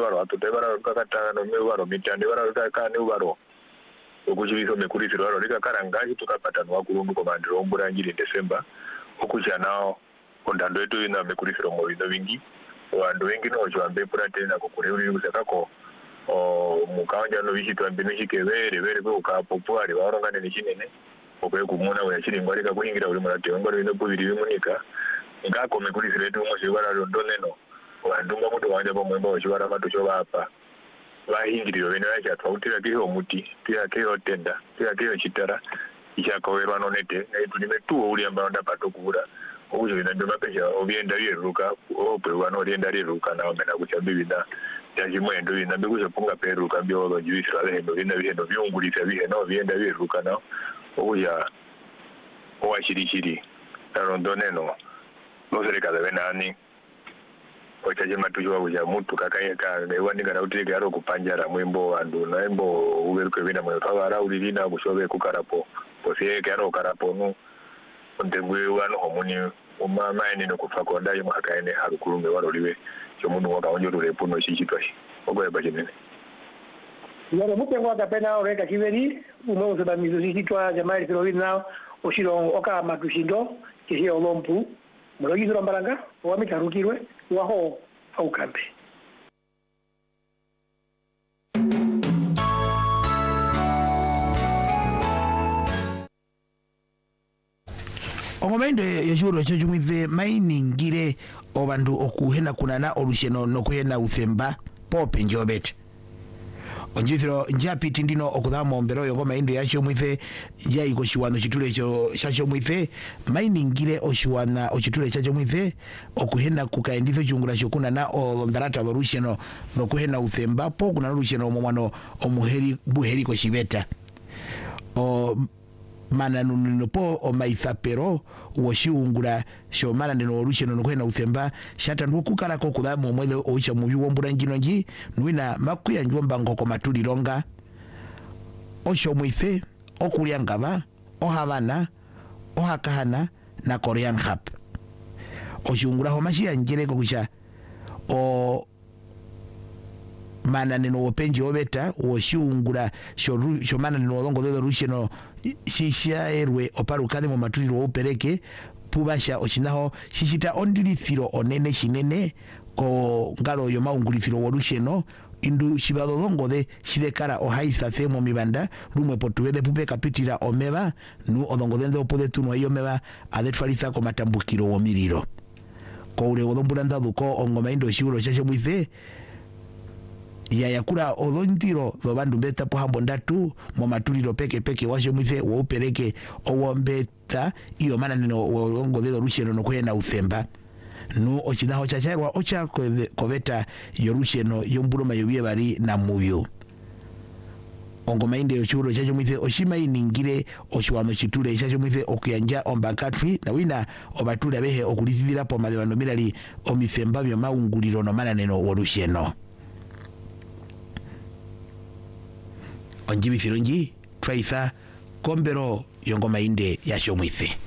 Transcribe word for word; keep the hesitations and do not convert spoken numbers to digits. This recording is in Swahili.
baro atude bara kakata no me baro mitande bara kakane baro okuchiviso mekurisiro baro likakara ngachi tukapata nwakulungu komandiro ombura njiri December okucha nao ondando yetu ina mekurisiro mo bino bingi wandu wengi no chwambe pura tena kokure uri kusakako o mukanja no bichitwa mbino chikebere bere ko kapopwari barongane nechinene okwe kumuna we chiringwa lika kuingira uri murate ngoro ino kubiri bimunika ngako mekurisiro yetu mo chibara ndoneno wandu ngamuto wanja pomwemba ochibara matucho bapa bahingiriro bene yacha twautira kiho muti pia kiho tenda pia kiho chitara ichakawerwa nonete naitulime tuwo uli ambao ndapato kubura okucho bina ndoma pesha obienda byeruka opwe wano orienda byeruka na omena kucha bibina yachimwendo bina bikucho punga peruka byolo juisra lehendo bina bihendo byungulisa biheno obienda byeruka na okucha owa shirishiri narondoneno nosereka da benani ochaje matujo wa mutu kakayeka newandika na utirike aro kupanjara mwembo wandu na embo uberuke bina mwe kawara ulilina kushobe kukarapo posiyeke aro karapo nu ondengwe wano homuni umama ene no kufako ndaye mwakaene harukulumbe waroliwe chomundu waka onjorule puno shichitwashi ogoye bajinene yaro mutengo akapena oreka kiberi umo usabamizo shichitwa jamali filowini nao oshiro oka matushindo kisi olompu mulogiziro mbalanga wamitarukirwe waho aukambe Ongomende yeshuro chocho mwive mainingire obandu okuhena kunana olusheno nokuhena uthemba pope njobete onjithiro njapiti ndino okudhamo mbero yongo maindo yacho mwive njia iko shiwano chitule chacho mwive mainingire oshiwana ochitule chacho mwive okuhena kukaenditho chungula chokuna na olondarata lorusheno nokuhena uthemba po kuna lusheno omwano omuheri buheri ko shibeta o mana nuno po o maithapero woshiungula sho mana ndino olusheno nokuhena uthemba shata ndukukala ko kudhamo mwele oisha mubi wombura njino nji nwina makuya njomba ngoko matulironga osho mwife okulya ngaba ohabana ohakahana na Korean hap oshiungula ho mashia njereko kusha o mana nino wopenji obeta woshiungula sho sho mana nino longo dodo rusheno shisha erwe oparukane mu matuliro opereke pubasha ochinaho shishita ondilithiro onene shinene ko ngalo yo maungulithiro worusheno indu shibalo longo de shidekara ohaitha themo mibanda lumwe potuwebe pupe kapitira omeba nu odongo dende opode tuno iyo meba adetfalitha ko matambukiro womiriro ko ule odombulanda duko ongoma indo shuro chacho mwife ya yakura odondiro do bandu mbeta po hambo ndatu mo matuliro peke peke washo mwife wo upereke owo mbeta iyo mana nino wolongo de rusheno no kwena uthemba nu ochinaho chacharwa ocha koveta yorusheno yombuluma yobye bari na mubyo ongoma inde yochuro chacho mwife oshima iningire oshwano chitule chacho mwife okuyanja ombakatwi na wina obatula behe okulithira po malebano mirali omifemba byo maunguliro no mana nino worusheno onjibithiro nji twaitha kombero yongoma inde yasho mwife.